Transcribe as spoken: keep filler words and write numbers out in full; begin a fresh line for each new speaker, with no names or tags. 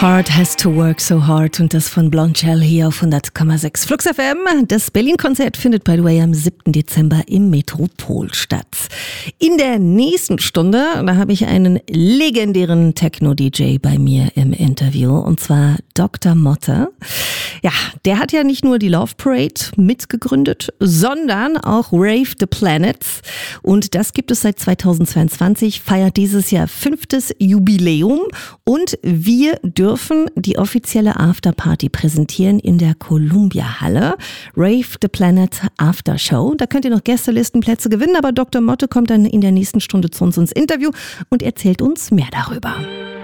Heart has to work so hard und das von Blondshell hier auf hundert Komma sechs Flux F M. Das Berlin-Konzert findet, by the way, am siebten Dezember im Metropol statt. In der nächsten Stunde, da habe ich einen legendären Techno-D J bei mir im Interview und zwar Doktor Motte. Ja, der hat ja nicht nur die Love Parade mitgegründet, sondern auch Rave the Planets und das gibt es seit zweitausendzweiundzwanzig, feiert dieses Jahr fünftes Jubiläum und wir dürfen die offizielle Afterparty präsentieren in der Columbia Halle. Rave the Planet After Show. Da könnt ihr noch Gästelistenplätze gewinnen, aber Doktor Motte kommt dann in der nächsten Stunde zu uns ins Interview und erzählt uns mehr darüber.